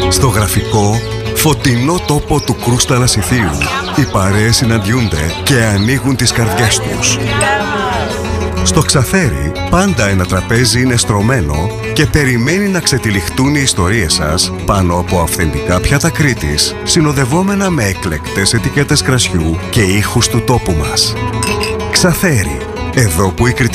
Στο γραφικό, φωτεινό τόπο του Κρούστα Λασιθίου, οι παρέες συναντιούνται και ανοίγουν τις καρδιές τους. Στο Ξαθέρι, πάντα ένα τραπέζι είναι στρωμένο και περιμένει να ξετυλιχτούν οι ιστορίες σας πάνω από αυθεντικά πιάτα Κρήτης, συνοδευόμενα με εκλεκτές ετικέτες κρασιού και ήχους του τόπου μας. Ξαθέρι, εδώ που η